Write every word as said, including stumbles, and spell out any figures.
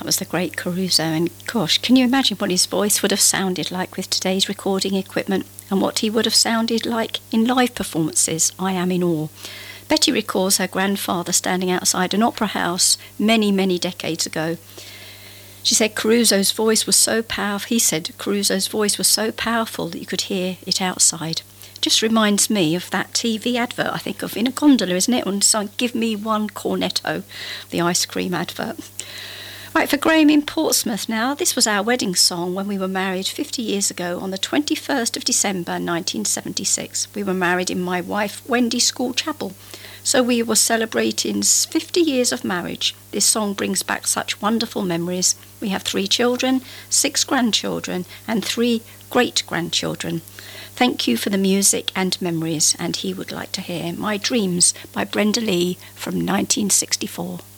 That was the great Caruso, and gosh, can you imagine what his voice would have sounded like with today's recording equipment, and what he would have sounded like in live performances? I am in awe. Betty recalls her grandfather standing outside an opera house many, many decades ago. She said Caruso's voice was so powerful, he said Caruso's voice was so powerful that you could hear it outside. Just reminds me of that T V advert, I think of In a Gondola, isn't it? And so, give me one cornetto, the ice cream advert. Right, for Graham in Portsmouth now, this was our wedding song when we were married fifty years ago on the twenty-first of December nineteen seventy-six. We were married in my wife Wendy's school chapel. So we were celebrating fifty years of marriage. This song brings back such wonderful memories. We have three children, six grandchildren, and three great-grandchildren. Thank you for the music and memories, and he would like to hear My Dreams by Brenda Lee from nineteen sixty-four.